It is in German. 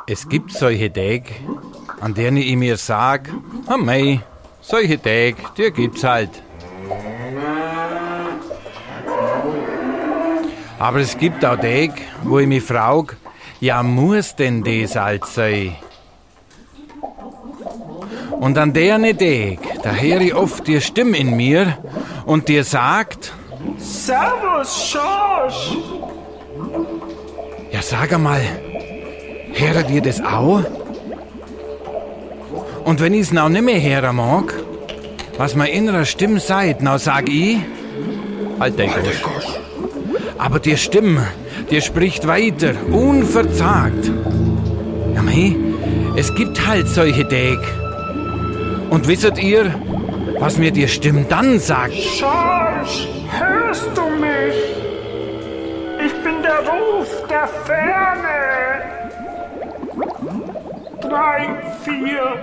Es gibt solche Tage, an denen ich mir sag, oh mei, solche Tage, die gibt's halt. Aber es gibt auch Tage, wo ich mich frag, ja, muss denn das halt sein? Und an deren Tag, da höre ich oft die Stimme in mir und die sagt, Servus, Schorsch! ja, sag einmal, hört ihr das auch? Und wenn ich's noch nicht mehr hören mag, was meine innere Stimme sagt, now sag ich, halt den Gosch. Aber die Stimme, die spricht weiter, unverzagt. Ja, mei, es gibt halt solche Tage. Und wisset ihr, was mir die Stimme dann sagt? Schorsch, hörst du mich? Ich bin der Ruf der Ferne. 3, 4,